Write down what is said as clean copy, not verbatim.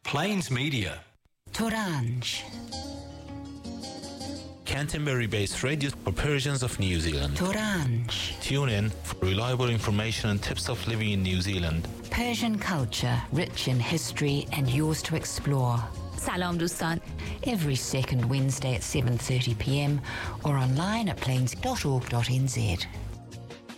Plains Media. Torange. Canterbury-based radio for Persians of New Zealand. Torange. Tune in for reliable information and tips of living in New Zealand. Persian culture, rich in history and yours to explore. سلام دوستان. Every second Wednesday at 7:30 p.m. or online at plains.org.nz.